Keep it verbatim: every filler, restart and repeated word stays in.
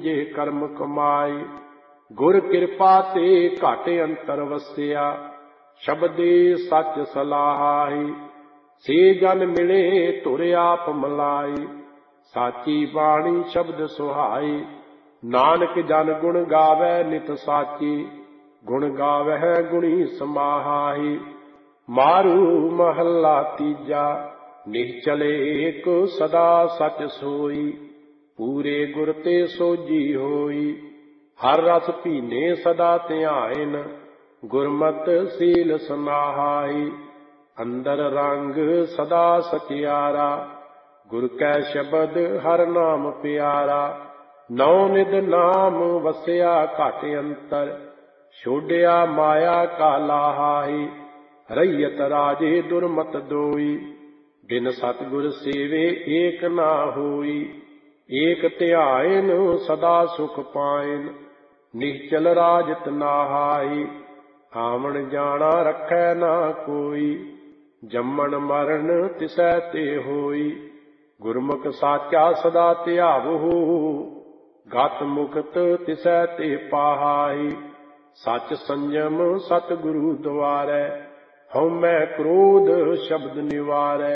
ਕੀਜੇ ਕਰਮ ਕਮਾਏ। ਗੁਰ ਕਿਰਪਾ ਤੇ ਘਟ ਅੰਤਰ ਵਸਿਆ, ਸ਼ਬਦੇ ਸੱਚ ਸਲਾਹਾਈ। ਸੇ ਜਨ ਮਿਲੇ ਧੁਰ ਆਪ ਮਲਾਈ, ਸਾਚੀ ਬਾਣੀ ਸ਼ਬਦ ਸੁਹਾਈ। ਨਾਨਕ ਜਨ ਗੁਣ ਗਾਵੈ ਨਿਤ ਸਾਚੀ, ਗੁਣ ਗਾਵੈ ਗੁਣੀ ਸਮਾਹਾਈ। ਮਾਰੂ ਮਹੱਲਾ ਤੀਜਾ, ਨਿਹਚਲ ਏਕ ਸਦਾ ਸਚ ਸੋਈ। ਪੂਰੇ ਗੁਰ ਤੇ ਸੋਜੀ ਹੋਈ, ਹਰ ਰਸ ਪੀਨੇ ਸਦਾ ਧਿਆਇਨ। ਗੁਰਮਤਿ ਸੀਲ ਸਮਾਹਾਈ, ਅੰਦਰ ਰੰਗ ਸਦਾ ਸਚਿਆਰਾ। ਗੁਰ ਕੈ ਸ਼ਬਦ ਹਰ ਨਾਮ ਪਿਆਰਾ। ਨੌ ਨਿਧ ਨਾਮ ਵਸਿਆ ਘਟ ਅੰਤਰ, ਛੋਡਿਆ ਮਾਇਆ ਕਾ ਲਾਹਾਈ। ਰਈਅਤ ਰਾਜੇ ਦੁਰਮਤ ਦੋਈ, ਬਿਨ ਸਤਿਗੁਰ ਸੇਵੇ ਏਕ ਨਾ ਹੋਈ। ਏਕ ਧਿਆਇਨ ਸਦਾ ਸੁਖ ਪਾਇਨ, ਨਿਹਚਲ ਰਾਜਤ ਨਾਹਾਈ। ਆਵਣ ਜਾਣਾ ਰੱਖੈ ਨਾ ਕੋਈ, ਜੰਮਣ ਮਰਨ ਤਿਸੈ ਤੇ ਹੋਈ। ਗੁਰਮੁਖ ਸਾਚਾ ਸਦਾ ਧਿਆਵਹੁ, ਗਤ ਮੁਕਤ ਤਿਸੈ ਤੇ ਪਾਹਾਈ। ਸਚ ਸੰਜਮ ਸਤਿਗੁਰੂ ਦੁਆਰੈ, ਹਉਮੈ ਕ੍ਰੋਧ ਸ਼ਬਦ ਨਿਵਾਰੈ।